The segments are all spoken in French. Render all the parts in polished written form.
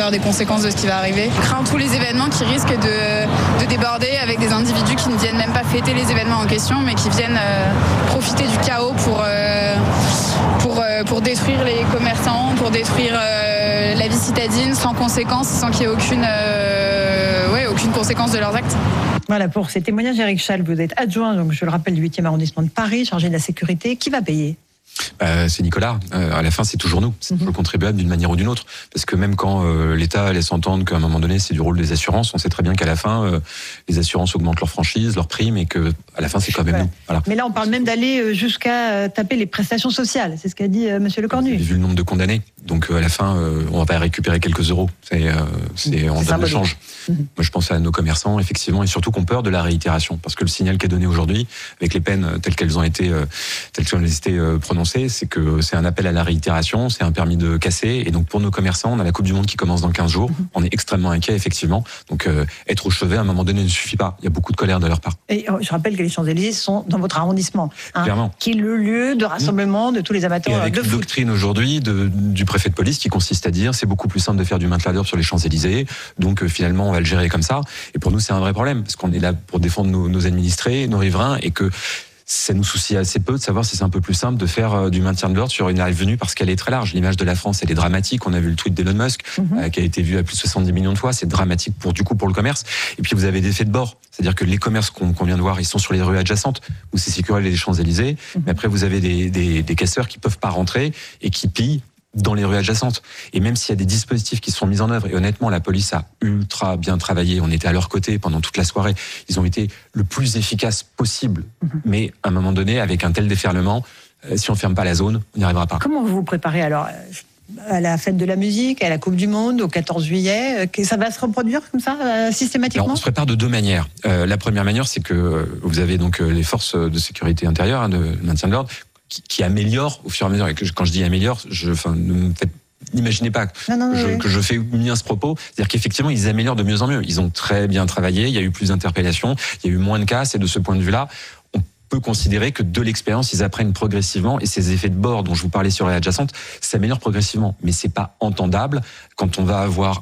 peur des conséquences de ce qui va arriver. Je crains tous les événements qui risquent de déborder avec des individus qui ne viennent même pas fêter les événements en question, mais qui viennent profiter du chaos pour détruire les commerçants, pour détruire la vie citadine sans conséquence, sans qu'il y ait aucune conséquence de leurs actes. Voilà pour ces témoignages, Éric Chasles, vous êtes adjoint, donc je le rappelle, du 8e arrondissement de Paris, chargé de la sécurité. Qui va payer ? C'est Nicolas. À la fin, c'est toujours nous. C'est toujours le contribuable d'une manière ou d'une autre. Parce que même quand l'État laisse entendre qu'à un moment donné, c'est du rôle des assurances, on sait très bien qu'à la fin, les assurances augmentent leurs franchises, leurs primes, et que à la fin, c'est quand même nous. Voilà. Mais là, on parle même d'aller jusqu'à taper les prestations sociales. C'est ce qu'a dit Monsieur Lecornu. Vous avez vu le nombre de condamnés. Donc à la fin, on va pas récupérer quelques euros. On donne le change. Moi, je pense à nos commerçants, effectivement, et surtout qu'on peur de la réitération. Parce que le signal qui est donné aujourd'hui, avec les peines telles qu'elles ont été prononcées, c'est que c'est un appel à la réitération, c'est un permis de casser. Et donc pour nos commerçants, on a la Coupe du Monde qui commence dans 15 jours. On est extrêmement inquiets, effectivement. Donc être au chevet à un moment donné ne suffit pas. Il y a beaucoup de colère de leur part. Et je rappelle que les Champs-Élysées sont dans votre arrondissement, qui est le lieu de rassemblement de tous les amateurs de foot. Et avec une doctrine aujourd'hui du préfet de police qui consiste à dire c'est beaucoup plus simple de faire du maintien d'ordre sur les Champs-Élysées. Donc finalement, on va le gérer comme ça. Et pour nous, c'est un vrai problème parce qu'on est là pour défendre nos administrés, nos riverains, et que ça nous soucie assez peu de savoir si c'est un peu plus simple de faire du maintien de l'ordre sur une avenue parce qu'elle est très large. L'image de la France, elle est dramatique. On a vu le tweet d'Elon Musk qui a été vu à plus de 70 millions de fois. C'est dramatique pour le commerce. Et puis vous avez des effets de bord. C'est-à-dire que les commerces qu'on vient de voir, ils sont sur les rues adjacentes où c'est sécurisé les Champs-Élysées. Mais après, vous avez des casseurs qui peuvent pas rentrer et qui pillent dans les rues adjacentes. Et même s'il y a des dispositifs qui sont mis en œuvre, et honnêtement, la police a ultra bien travaillé, on était à leur côté pendant toute la soirée, ils ont été le plus efficaces possible. Mais à un moment donné, avec un tel déferlement, si on ferme pas la zone, on n'y arrivera pas. Comment vous vous préparez alors à la fête de la musique, à la Coupe du Monde, au 14 juillet, ça va se reproduire comme ça, systématiquement ? Alors, on se prépare de deux manières. La première manière, c'est que vous avez donc les forces de sécurité intérieure, de maintien de l'ordre, qui améliore au fur et à mesure. Et quand je dis améliore, n'imaginez pas que je fais bien ce propos. C'est-à-dire qu'effectivement, ils améliorent de mieux en mieux. Ils ont très bien travaillé, il y a eu plus d'interpellations, il y a eu moins de cas, et de ce point de vue-là, on peut considérer que de l'expérience, ils apprennent progressivement, et ces effets de bord dont je vous parlais sur les adjacentes s'améliorent progressivement. Mais c'est pas entendable quand on va avoir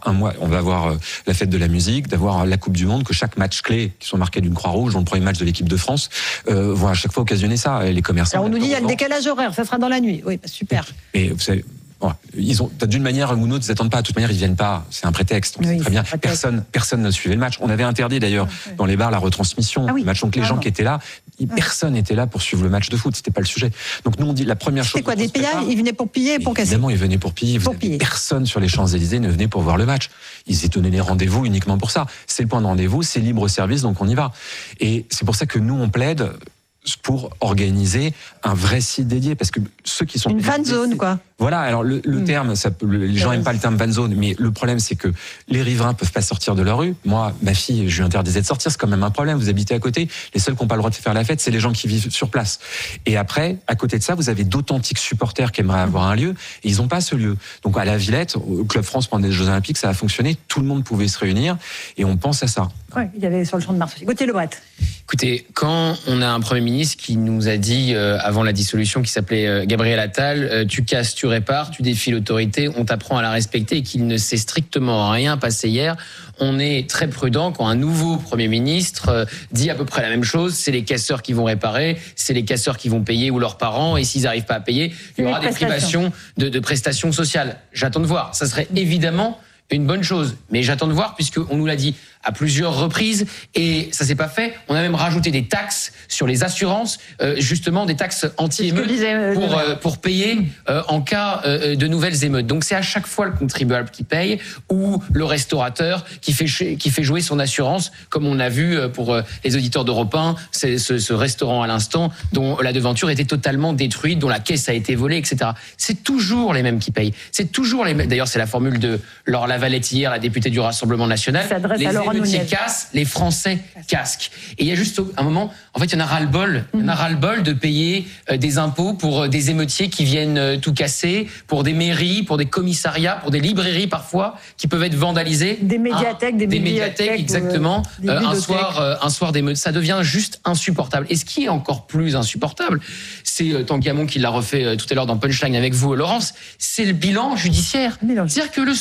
la fête de la musique, d'avoir la Coupe du Monde, que chaque match clé qui sont marqués d'une croix rouge, dont le premier match de l'équipe de France, vont à chaque fois occasionner ça. Et les commerçants. Alors on nous dit il y a le décalage horaire, ça sera dans la nuit. Oui, super. Et vous savez, d'une manière ou d'une autre, ils n'attendent pas. De toute manière, ils viennent pas. C'est un prétexte. Oui, très bien. Personne ne suivait le match. On avait interdit d'ailleurs dans les bars la retransmission du match. Donc les gens qui étaient là, personne n'était là pour suivre le match de foot. C'était pas le sujet. Donc nous on dit la première chose. C'est quoi, des pillages ? Ils venaient pour piller et pour casser ? Évidemment, ils venaient pour piller. Personne sur les Champs-Élysées ne venait pour voir le match. Ils étaient donnés les rendez-vous uniquement pour ça. C'est le point de rendez-vous, c'est libre service, donc on y va. Et c'est pour ça que nous on plaide pour organiser un vrai site dédié, parce que ceux qui sont une fan zone, quoi. Voilà, alors le terme, les gens n'aiment pas le terme fan zone, mais le problème c'est que les riverains peuvent pas sortir de leur rue. Moi, ma fille, je lui interdisais de sortir, c'est quand même un problème. Vous habitez à côté, les seuls qui n'ont pas le droit de faire la fête, c'est les gens qui vivent sur place. Et après, à côté de ça, vous avez d'authentiques supporters qui aimeraient avoir un lieu, et ils n'ont pas ce lieu. Donc à la Villette, au Club France, pendant les Jeux Olympiques, ça a fonctionné, tout le monde pouvait se réunir, et on pense à ça. Oui, il y avait sur le Champ de Mars. Gauthier Lebret. Écoutez, quand on a un Premier ministre qui nous a dit, avant la dissolution, qui s'appelait Gabriel Attal, tu casses, tu répares, tu défies l'autorité, on t'apprend à la respecter, et qu'il ne s'est strictement rien passé hier, on est très prudent quand un nouveau Premier ministre dit à peu près la même chose. C'est les casseurs qui vont réparer, c'est les casseurs qui vont payer, ou leurs parents, et s'ils n'arrivent pas à payer, il y aura des privations de prestations sociales. J'attends de voir. Ça serait évidemment une bonne chose, mais j'attends de voir, puisqu'on nous l'a dit à plusieurs reprises, et ça s'est pas fait. On a même rajouté des taxes sur les assurances, justement des taxes anti-émeutes pour payer en cas de nouvelles émeutes. Donc c'est à chaque fois le contribuable qui paye, ou le restaurateur qui fait jouer son assurance, comme on a vu pour les auditeurs d'Europe 1, c'est ce restaurant à l'instant dont la devanture était totalement détruite, dont la caisse a été volée, etc. C'est toujours les mêmes qui payent. C'est toujours les mêmes. D'ailleurs, c'est la formule de Laure Lavalette hier, la députée du Rassemblement National. Les émeutiers cassent, les Français casquent. Et il y a juste un moment, en fait, il y en a ras-le-bol. Il y en a ras-le-bol de payer des impôts pour des émeutiers qui viennent tout casser, pour des mairies, pour des commissariats, pour des librairies parfois, qui peuvent être vandalisées. Des médiathèques, des médiathèques, exactement. Un soir d'émeute. Ça devient juste insupportable. Et ce qui est encore plus insupportable, c'est Tanguy Hamon qui l'a refait tout à l'heure dans Punchline avec vous, Laurence, c'est le bilan judiciaire. C'est-à-dire que le